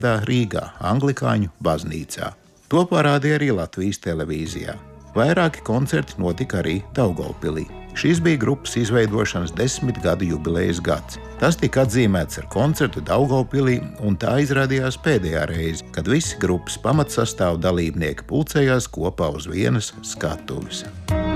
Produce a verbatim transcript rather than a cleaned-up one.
Rīgā, Anglikāņu baznīcā. To parādīja arī Latvijas televīzijā. Vairāki koncerti notika arī Daugavpilī. Šis bija grupas izveidošanas desmit gadu jubilejas gads. Tas tika atzīmēts ar koncertu Daugavpilī, un tā izrādījās pēdējā reize, kad visi grupas pamatsastāvu dalībnieki pulcējās kopā uz vienas skatuves.